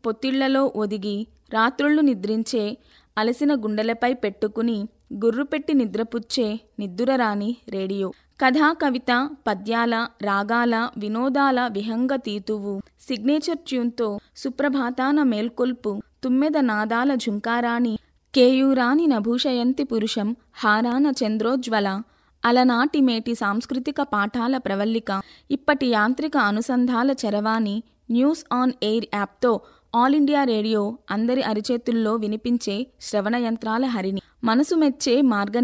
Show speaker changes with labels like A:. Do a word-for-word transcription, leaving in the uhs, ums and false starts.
A: పొత్తిళ్లలో ఒదిగి రాత్రుళ్ళు నిద్రించే అలసిన గుండెలపై పెట్టుకుని గుర్రుపెట్టి నిద్రపుచ్చే నిద్దురరాని రేడియో. కథా కవిత పద్యాల రాగాల వినోదాల విహంగ తీతువు సిగ్నేచర్ ట్యూన్తో సుప్రభాతాన మేల్కొల్పు తుమ్మెద నాదాల ఝుంకారాణి కేయూరాని నభూషయంతి పురుషం హారాన చంద్రోజ్వల అలనాటి మేటి సాంస్కృతిక పాఠాల ప్రవల్లిక ఇప్పటి యాంత్రిక అనుసంధాల చరవాణి news on air యాప్తో all India radio అందరి అరిచేతుల్లో వినిపించే శ్రవణ యంత్రాల హరిణి. మనసు మెచ్చే మార్గ